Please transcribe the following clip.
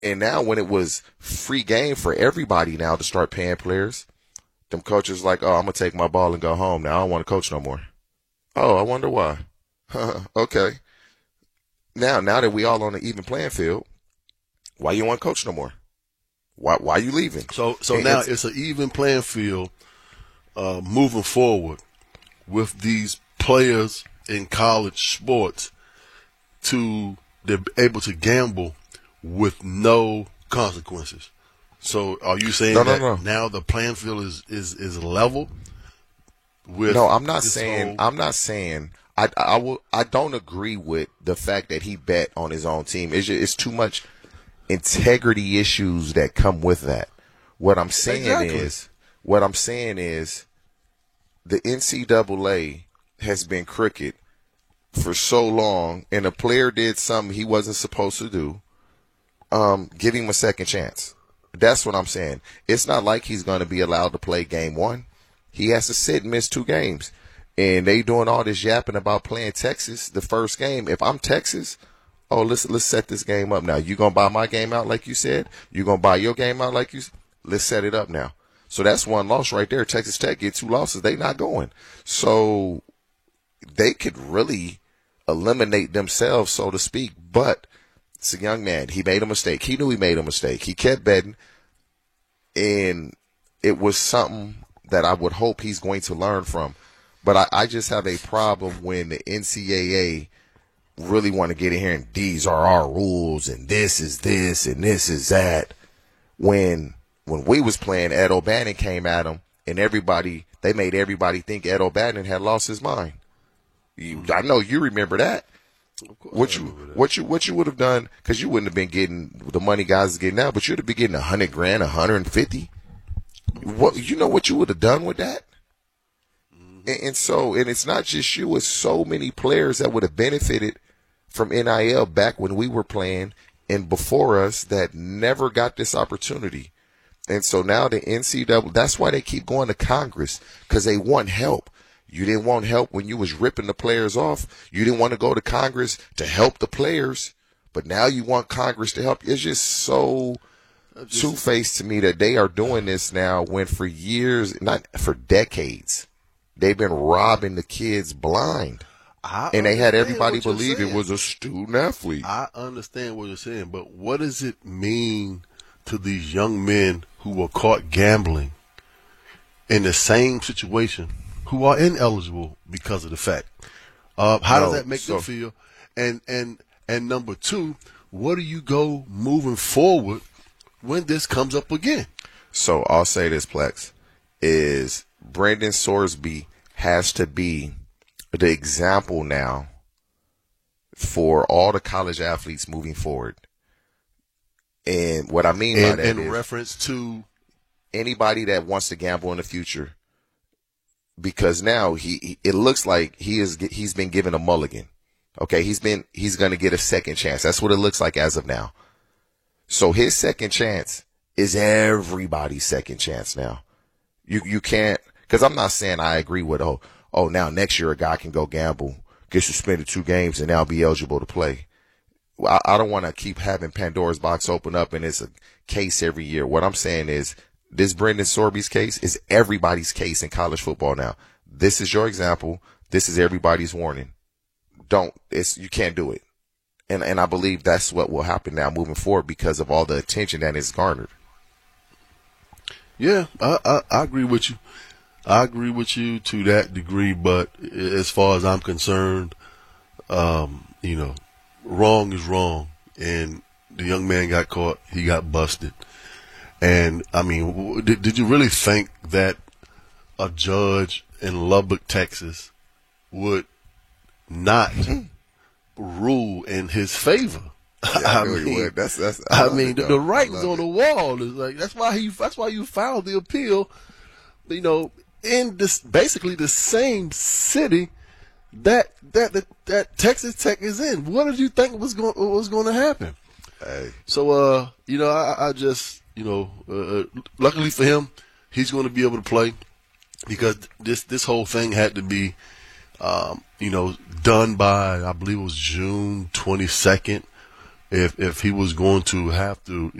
And now when it was free game for everybody now to start paying players, them coaches like, oh, I'm going to take my ball and go home. Now I don't want to coach no more. Oh, I wonder why. Okay. Now that we all on an even playing field, why you want to coach no more? Why you leaving? So now it's an even playing field moving forward with these players in college sports they're able to gamble with no consequences. So are you saying No. now the playing field is level with No, I'm not saying I don't agree with the fact that he bet on his own team. It's too much integrity issues that come with that. What I'm saying is the NCAA has been crooked for so long, and a player did something he wasn't supposed to do. Give him a second chance. That's what I'm saying. It's not like he's going to be allowed to play game one. He has to sit and miss 2 games. And they doing all this yapping about playing Texas the first game. If I'm Texas, let's set this game up now. You going to buy my game out like you said? You going to buy your game out like you said? Let's set it up now. So that's 1 loss right there. Texas Tech get 2 losses. They not going. So they could really eliminate themselves, so to speak. But it's a young man. He made a mistake. He knew he made a mistake. He kept betting. And it was something that I would hope he's going to learn from. But I just have a problem when the NCAA really want to get in here and these are our rules and this is this and this is that. When we was playing, Ed O'Bannon came at him and they made everybody think Ed O'Bannon had lost his mind. I know you remember that. What you would have done, because you wouldn't have been getting the money guys is getting now, but you'd have been getting $100,000, $150,000. What you would have done with that? And it's not just you, it's so many players that would have benefited from NIL back when we were playing and before us that never got this opportunity. And so now the NCAA, that's why they keep going to Congress, because they want help. You didn't want help when you was ripping the players off. You didn't want to go to Congress to help the players, but now you want Congress to help. It's just so two-faced to me that they are doing this now when for years, not for decades, they've been robbing the kids blind. And they had everybody believe it was a student athlete. I understand what you're saying, but what does it mean to these young men who were caught gambling in the same situation, who are ineligible because of the fact? How does that make them feel? And number 2, where do you go moving forward when this comes up again? So I'll say this, Plex, is Brendan Sorsby has to be the example now for all the college athletes moving forward. And what I mean by that is in reference to anybody that wants to gamble in the future, because now it looks like he's been given a mulligan. Okay, he's going to get a second chance. That's what it looks like as of now. So his second chance is everybody's second chance now. You can't, because I'm not saying I agree with now next year a guy can go gamble, get suspended 2 games, and now be eligible to play. I don't want to keep having Pandora's box open up and it's a case every year. What I'm saying is this Brendan Sorby's case is everybody's case in college football now. This is your example. This is everybody's warning. You can't do it. And I believe that's what will happen now moving forward because of all the attention that is garnered. Yeah, I agree with you. I agree with you to that degree, but as far as I'm concerned, wrong is wrong. And the young man got caught. He got busted. And, I mean, did you really think that a judge in Lubbock, Texas would not rule in his favor? Yeah, I mean, the writing's on the wall. Is like that's why you filed the appeal. In this basically the same city that Texas Tech is in. What did you think was going to happen? Hey. So I just luckily for him, he's going to be able to play because this whole thing had to be done by, I believe it was June 22nd. if he was going to have to,